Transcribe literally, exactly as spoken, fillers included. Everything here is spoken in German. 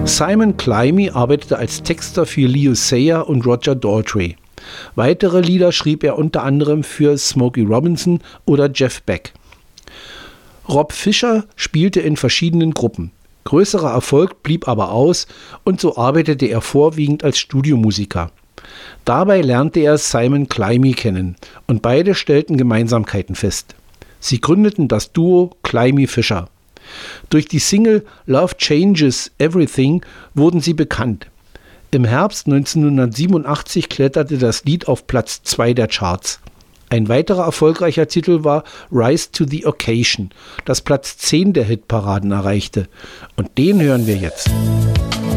Simon Climie arbeitete als Texter für Leo Sayer und Roger Daltrey. Weitere Lieder schrieb er unter anderem für Smokey Robinson oder Jeff Beck. Rob Fisher spielte in verschiedenen Gruppen. Größerer Erfolg blieb aber aus und so arbeitete er vorwiegend als Studiomusiker. Dabei lernte er Simon Climie kennen und beide stellten Gemeinsamkeiten fest. Sie gründeten das Duo Climie-Fisher. Durch die Single Love Changes Everything wurden sie bekannt. Im Herbst neunzehnhundertsiebenundachtzig kletterte das Lied auf Platz zwei der Charts. Ein weiterer erfolgreicher Titel war Rise to the Occasion, das Platz zehn der Hitparaden erreichte. Und den hören wir jetzt.